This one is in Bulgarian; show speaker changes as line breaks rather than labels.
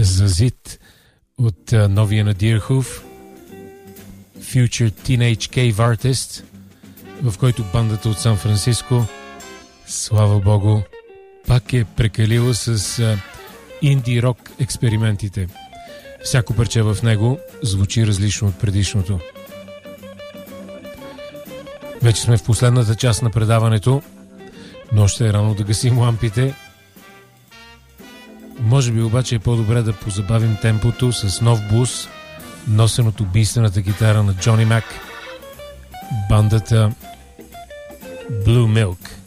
за зит от новия на Deerhoof, Future Teenage Cave Artist, в който бандата от Сан Франциско, слава богу, пак е прекалила с инди рок експериментите. Всяко парче в него звучи различно от предишното. Вече сме в последната част на предаването, но още е рано да гасим лампите. Може би обаче е по-добре да позабавим темпото с нов блуз, носен от убийствената гитара на Джони Мак, бандата Blue Milk.